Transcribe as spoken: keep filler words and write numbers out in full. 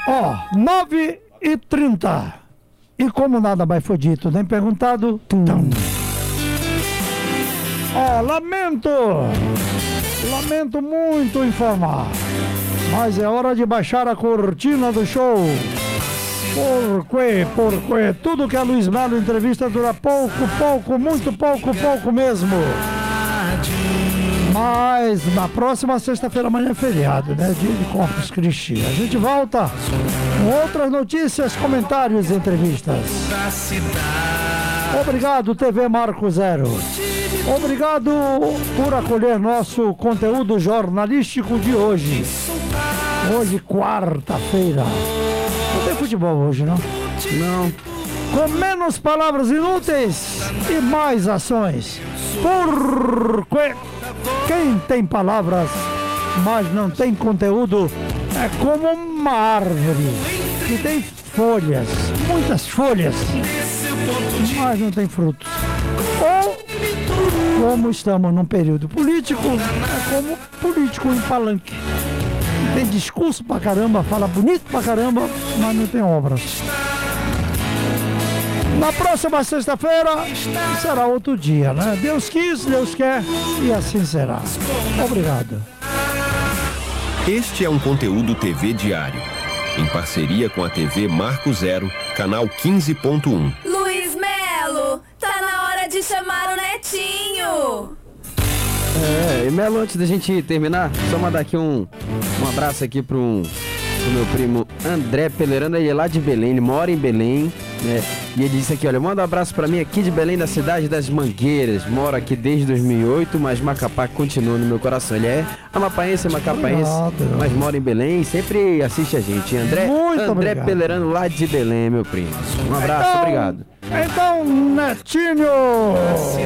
Ó, nove e trinta. E como nada mais foi dito nem perguntado, tum. Ó, lamento, lamento muito informar, mas é hora de baixar a cortina do show. Porquê, porquê, tudo que a Luiz Melo entrevista dura pouco, pouco, muito pouco, pouco mesmo. Mas na próxima sexta-feira amanhã é feriado, né? Dia de Corpus Christi. A gente volta com outras notícias, comentários e entrevistas. Obrigado, T V Marco Zero. Obrigado por acolher nosso conteúdo jornalístico de hoje. Hoje, quarta-feira. Não tem futebol hoje, não? Não. Com menos palavras inúteis e mais ações. Porque quem tem palavras, mas não tem conteúdo, é como uma árvore que tem folhas, muitas folhas, mas não tem frutos. Ou, como estamos num período político, é como político em palanque. Tem discurso pra caramba, fala bonito pra caramba, mas não tem obras. Na próxima sexta-feira será outro dia, né? Deus quis, Deus quer e assim será. Obrigado. Este é um conteúdo T V diário, em parceria com a T V Marco Zero, canal quinze ponto um. Luiz Melo, tá na hora de chamar o Netinho. É, e Melo, antes da gente terminar, só mandar aqui um, um abraço aqui pro, um, pro meu primo André Pelerano, ele é lá de Belém, ele mora em Belém, né? E ele disse aqui, olha, manda um abraço pra mim aqui de Belém, da cidade das Mangueiras. Moro aqui desde dois mil e oito, mas Macapá continua no meu coração. Ele é amapaense, macapaense, obrigado, mas mora em Belém e sempre assiste a gente. André, André obrigado. Pelerano, lá de Belém, meu primo. Um abraço, então, obrigado. Então, Netinho!